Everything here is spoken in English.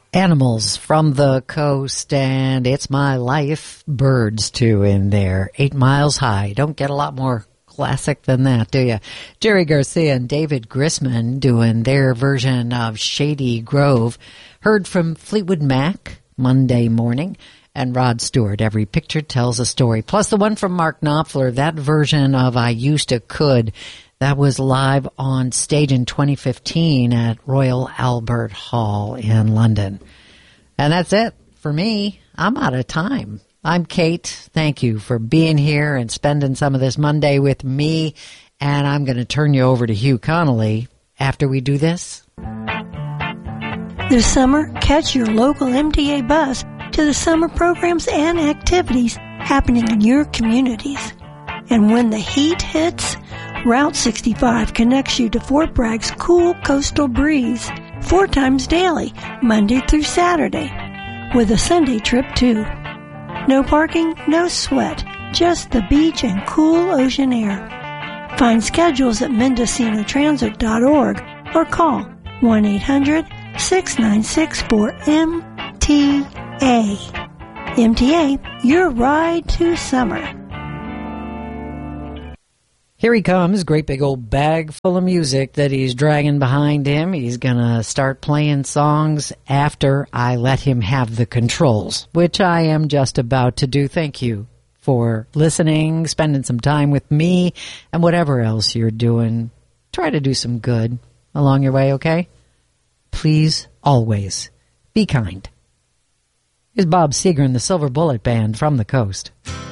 Animals from the Coast, and It's My Life. Birds, too, in there. 8 Miles High. Don't get a lot more classic than that, do you? Jerry Garcia and David Grisman doing their version of Shady Grove. Heard from Fleetwood Mac, Monday Morning, and Rod Stewart, Every Picture Tells a Story. Plus the one from Mark Knopfler, that version of I Used to Could. That was live on stage in 2015 at Royal Albert Hall in London. And that's it for me. I'm out of time. I'm Kate. Thank you for being here and spending some of this Monday with me. And I'm going to turn you over to Hugh Connolly after we do this. This summer, catch your local MTA bus to the summer programs and activities happening in your communities. And when the heat hits, Route 65 connects you to Fort Bragg's cool coastal breeze 4 times daily, Monday through Saturday, with a Sunday trip too. No parking, no sweat, just the beach and cool ocean air. Find schedules at MendocinoTransit.org or call 1-800-696-4MTA. MTA, your ride to summer. Here he comes, great big old bag full of music that he's dragging behind him. He's going to start playing songs after I let him have the controls, which I am just about to do. Thank you for listening, spending some time with me, and whatever else you're doing. Try to do some good along your way, okay? Please, always, be kind. Here's Bob Seger and the Silver Bullet Band from the Coast.